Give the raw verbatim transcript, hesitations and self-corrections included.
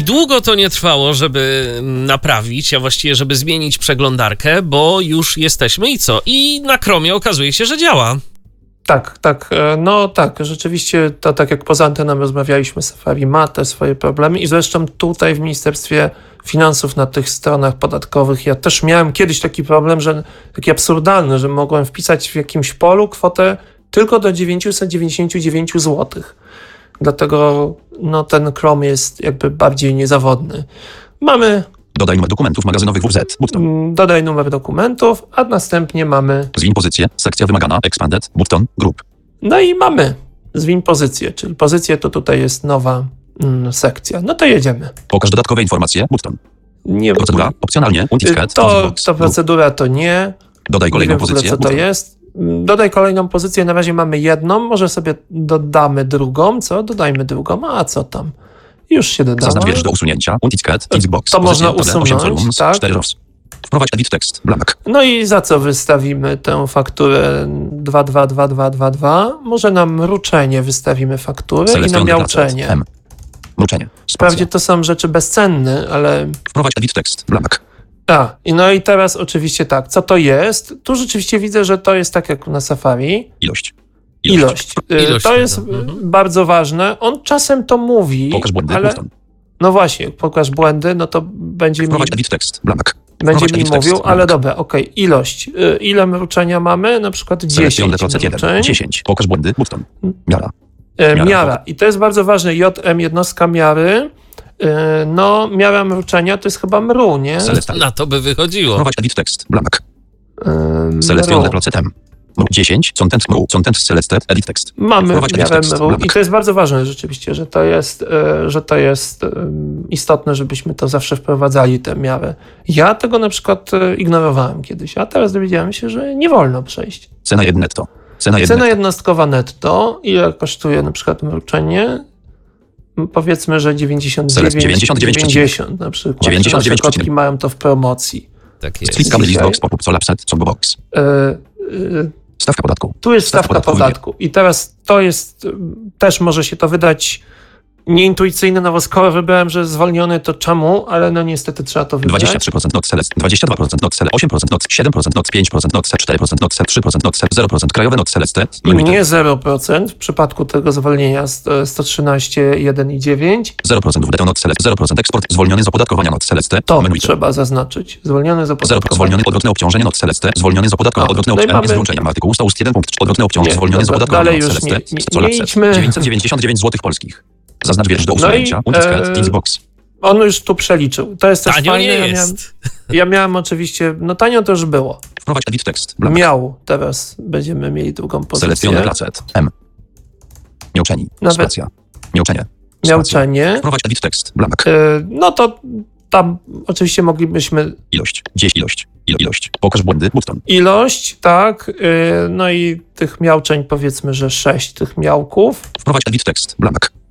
I długo to nie trwało, żeby naprawić, a właściwie żeby zmienić przeglądarkę, bo już jesteśmy i co? I na Chromie okazuje się, że działa. Tak, tak, no tak, rzeczywiście to tak jak poza anteną rozmawialiśmy, Safari ma te swoje problemy i zresztą tutaj w Ministerstwie Finansów na tych stronach podatkowych ja też miałem kiedyś taki problem, że taki absurdalny, że mogłem wpisać w jakimś polu kwotę tylko do dziewięćset dziewięćdziesiąt dziewięć złotych. Dlatego no, ten Chrome jest jakby bardziej niezawodny. Mamy... Dodaj numer dokumentów magazynowych W Z. Button. Dodaj numer dokumentów, a następnie mamy... Zwin pozycję, sekcja wymagana, expanded, button, group. No i mamy zwin pozycję, czyli pozycję to tutaj jest nowa mm, sekcja. No to jedziemy. Pokaż dodatkowe informacje, button. Nie, Procedura, opcjonalnie, unticket, to, to procedura to nie. Dodaj kolejną nie wiem pozycję, w ogóle, co to jest. Dodaj kolejną pozycję, na razie mamy jedną, może sobie dodamy drugą, co? Dodajmy drugą, a co tam? Już się dodało. Zaznacz wiersz do usunięcia, unticket, Xbox, to można pozycję, usunąć, columns, tak? cztery rows. Wprowadź edit text, blank. No i za co wystawimy tę fakturę dwa dwa dwa dwa dwa dwa? Może na mruczenie wystawimy fakturę i na miauczenie. M. Mruczenie. Wprawdzie to są rzeczy bezcenne, ale... Wprowadź edit text, blank. A, i no i teraz oczywiście tak, co to jest? Tu rzeczywiście widzę, że to jest tak jak na Safari. Ilość. Ilość. Ilość. Ilość to jest mhm. bardzo ważne. On czasem to mówi, pokaż błędy, ale... button. No właśnie, pokaż błędy, no to będzie Wprowadź mi... edit text, blank. Będzie mi mówił, tekst, ale dobra, okej, okay. Ilość. Ile mruczenia mamy? Na przykład dziesięć mruczeń. dziesięć. Pokaż błędy, button. Miara. E, miara. miara. I to jest bardzo ważne. J M, jednostka miary. E, no, miara mruczenia to jest chyba mru, nie? Celestia. Na to by wychodziło. Wprowadź edit text, blank. E, Celestion deprocetem. dziesięć, content mru, content selected, edit text. Mamy miarę mru i to jest bardzo ważne rzeczywiście, że to jest, że to jest istotne, żebyśmy to zawsze wprowadzali, tę miarę. Ja tego na przykład ignorowałem kiedyś, a teraz dowiedziałem się, że nie wolno przejść. Cena jedno netto. Cena, Cena jednostkowa netto, ile kosztuje na przykład mruczenie? Powiedzmy, że dziewięćdziesiąt dziewięć, dziewięćdziesiąt dziewięć, dziewięćdziesiąt na przykład. dziewięćdziesiąt dziewięć. Nasze kotki mają to w promocji. Tak jest. Split list box, pop-up, solapset, combo box. Stawka podatku. Tu jest stawka, stawka podatku. I teraz to jest, też może się to wydać nieintuicyjne, no bo skoro wybrałem, że zwolniony, to czemu? Ale no niestety trzeba to wybrać. dwadzieścia trzy procent not select, dwadzieścia dwa procent not select, osiem procent not, siedem procent not, pięć procent not, cztery procent not, trzy procent not, zero procent krajowe not select. I nie zero procent w przypadku tego zwolnienia sto trzynaście jeden i dziewięć. zero procent W D T not select, zero procent eksport, zwolniony z opodatkowania not select. To trzeba zaznaczyć. Zwolniony z opodatkowania. Zwolniony odwrotne obciążenie not select, zwolniony z opodatkowania, odwrotne obciążenie no z wyłączeniem artykułu sto jeden punkt odwrotne obciążenie, zwolniony z opodatkowania not select, dziewięćset dziewięćdziesiąt dziewięć złotych polskich. Zaznacz wiersz do usunięcia, no unticket, Xbox. On już tu przeliczył. To jest też tanio fajne. Nie ja, jest. miałem, ja miałem oczywiście, no tanio to już było. Wprowadź edit text. Blank. Miał, teraz będziemy mieli drugą pozycję. Selekcjon placet. M. Miauczeni. Nawet. Spacja. Miauczenie. Miauczenie. Wprowadź edit text. Blank. Yy, no to tam oczywiście moglibyśmy... Ilość. Gdzieś ilość. Il, ilość. Pokaż błędy. Button. Ilość, tak. Yy, no i tych miauczeń powiedzmy, że sześć tych miałków. Wprowadź edit text. Blank.